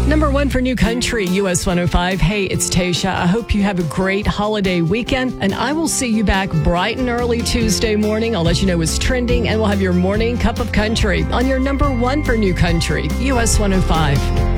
Number one for New Country, US 105. Hey, it's Tasha. I hope you have a great holiday weekend, and I will see you back bright and early Tuesday morning. I'll let you know what's trending, and we'll have your morning cup of country on your number one for New Country, US 105.